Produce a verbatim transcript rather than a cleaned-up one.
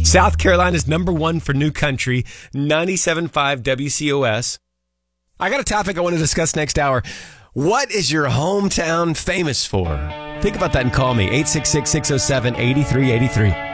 South Carolina's number one for new country, ninety-seven point five W C O S. I got a topic I want to discuss next hour. What is your hometown famous for? Think about that and call me, eight six six, six oh seven, eight three eight three.